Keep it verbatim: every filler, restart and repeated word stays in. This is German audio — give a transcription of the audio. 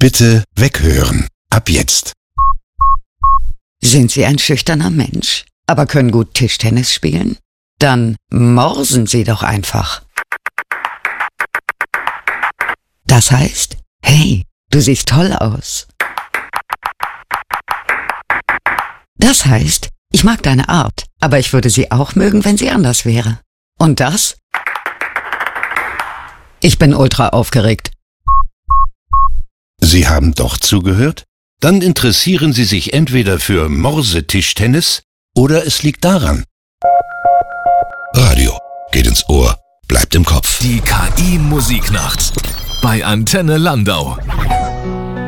Bitte weghören. Ab jetzt. Sind Sie ein schüchterner Mensch, aber können gut Tischtennis spielen? Dann morsen Sie doch einfach. Das heißt, hey, du siehst toll aus. Das heißt, ich mag deine Art, aber ich würde sie auch mögen, wenn sie anders wäre. Und das? Ich bin ultra aufgeregt. Sie haben doch zugehört? Dann interessieren Sie sich entweder für Morsetischtennis oder es liegt daran. Radio geht ins Ohr, bleibt im Kopf. Die K I-Musiknacht bei Antenne Landau.